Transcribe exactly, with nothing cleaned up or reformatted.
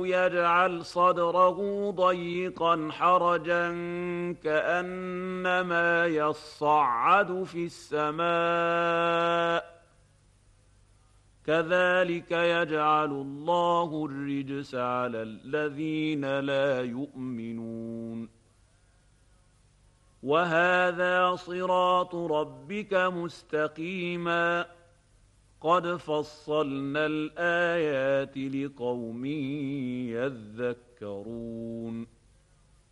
يجعل صدره ضيقا حرجا كأنما يصعد في السماء كذلك يجعل الله الرجس على الذين لا يؤمنون وهذا صراط ربك مستقيما قد فصلنا الآيات لقوم يذكرون